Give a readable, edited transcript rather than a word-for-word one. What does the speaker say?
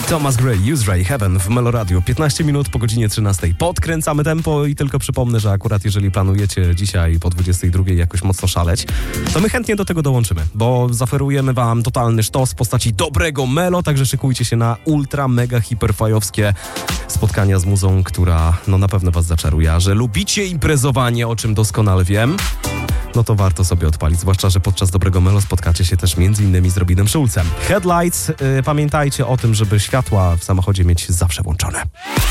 Thomas Gray, Use Ray, Heaven w Meloradiu. 15 minut po godzinie 13. Podkręcamy tempo i tylko przypomnę, że akurat jeżeli planujecie dzisiaj po 22 jakoś mocno szaleć, to my chętnie do tego dołączymy, bo zaoferujemy wam totalny sztos w postaci dobrego melo, także szykujcie się na ultra, mega, hiperfajowskie spotkania z muzą, która na pewno was zaczaruje. A że lubicie imprezowanie, o czym doskonale wiem, no to warto sobie odpalić, zwłaszcza, że podczas dobrego melo spotkacie się też m.in. z Robinem Schulzem. Headlights, pamiętajcie o tym, żeby światła w samochodzie mieć zawsze włączone.